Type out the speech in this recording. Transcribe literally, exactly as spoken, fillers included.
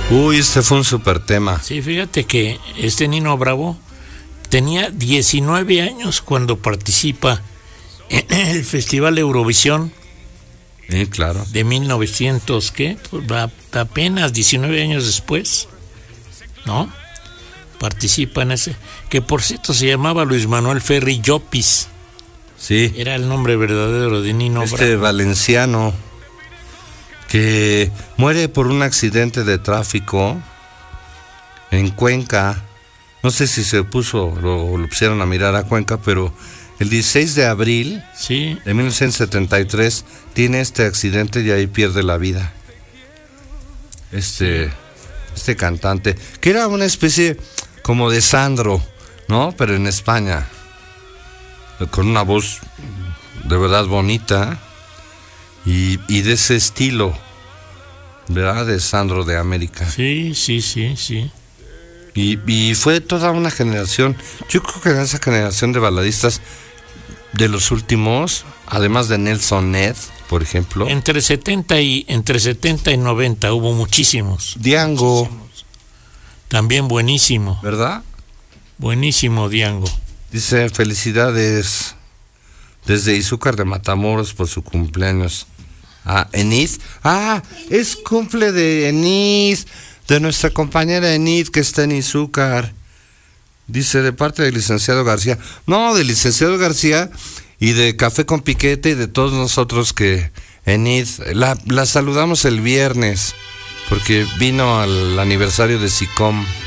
Uy, este fue un super tema. Sí, fíjate que este Nino Bravo tenía diecinueve años cuando participa en el Festival Eurovisión. Sí, claro. De mil novecientos, ¿qué? Pues apenas diecinueve años después, ¿no? Participa en ese, que por cierto se llamaba Luis Manuel Ferri Llopis. Sí. Era el nombre verdadero de Nino Bravo. Este valenciano que muere por un accidente de tráfico en Cuenca. No sé si se puso o lo pusieron a mirar a Cuenca, pero el dieciséis de abril sí. de mil novecientos setenta y tres tiene este accidente y ahí pierde la vida. Este, este cantante, que era una especie como de Sandro, ¿no? Pero en España, con una voz de verdad bonita y, y de ese estilo, ¿verdad? De Sandro de América. Sí, sí, sí, sí. Y, y fue toda una generación. Yo creo que en esa generación de baladistas de los últimos, además de Nelson Ned, por ejemplo. Entre setenta y entre setenta y noventa hubo muchísimos. Diango. Muchísimos. También buenísimo. ¿Verdad? Buenísimo Diango. Dice, felicidades desde Izúcar de Matamoros por su cumpleaños. Ah, Enid. Ah, es cumple de Enid, de nuestra compañera Enid que está en Izúcar. Dice, de parte del licenciado García. No, del licenciado García y de Café con Piquete y de todos nosotros que Enid, la, la saludamos el viernes porque vino al aniversario de SICOM.